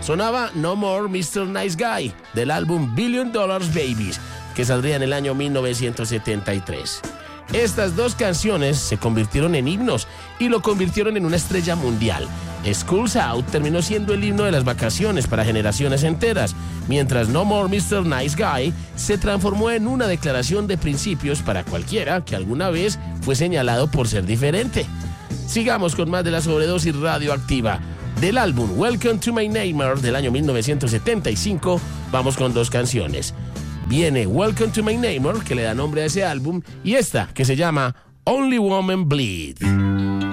Sonaba No More Mr. Nice Guy del álbum $Billion Babies, que saldría en el año 1973. Estas dos canciones se convirtieron en himnos y lo convirtieron en una estrella mundial. Schools Out terminó siendo el himno de las vacaciones para generaciones enteras, mientras No More Mr. Nice Guy se transformó en una declaración de principios para cualquiera que alguna vez fue señalado por ser diferente. Sigamos con más de la sobredosis radioactiva. Del álbum Welcome to My Nightmare del año 1975, vamos con dos canciones. Viene Welcome to My Nightmare, que le da nombre a ese álbum, y esta, que se llama Only Woman Bleed.